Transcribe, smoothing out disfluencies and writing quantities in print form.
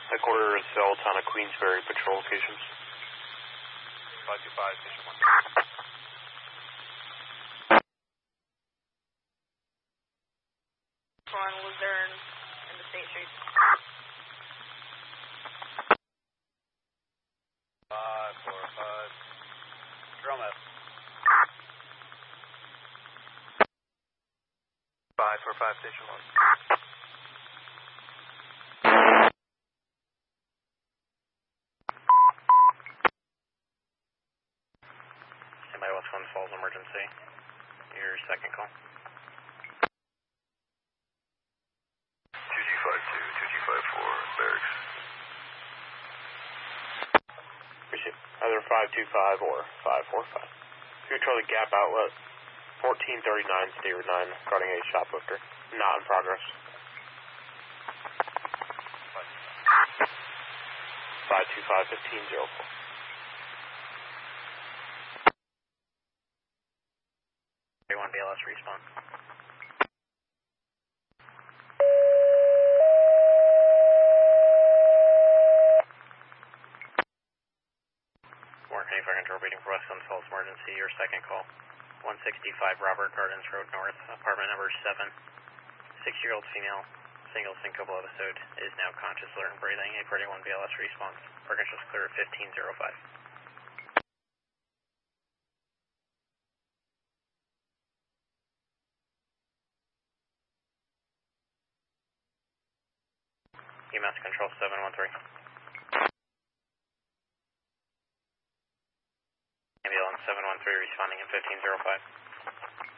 Headquarters is Sultana Queensbury patrol locations. 525, station 1. On Luzerne in the State Street. 545. Drum F. 545, station 1. Standby West One Falls emergency. Your second call. 2G52, 2G54, barracks. Appreciate either 525 or 545. Control the gap outlet 1439 State Route 9 regarding a shoplifter. Not in progress. 525-1504. A1 BLS respawn. Warren County Fire Control reading for West Sun Falls emergency, your second call. 165 Robert Gardens Road North, apartment number 7. 6-year-old female, single syncopal episode, is now conscious, alert, and breathing. A 41 BLS response. Organization's clear at 1505. EMS control 713. Ambulance 713 responding at 1505.